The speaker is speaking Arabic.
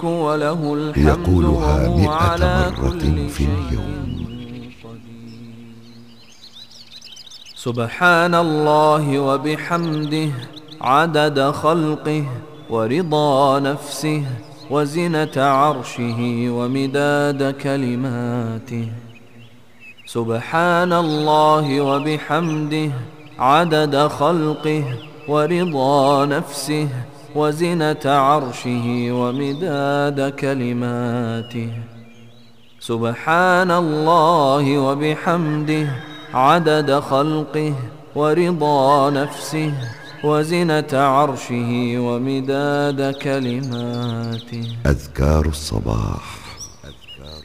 وله الحمد يقولها وهو 100 على مرة كل في اليوم. سبحان الله وبحمده عدد خلقه ورضا نفسه وزنة عرشه ومداد كلماته. سبحان الله وبحمده عدد خلقه ورضا نفسه وزنة عرشه ومداد كلماته. سبحان الله وبحمده عدد خلقه ورضا نفسه وزنة عرشه ومداد كلماته. أذكار الصباح.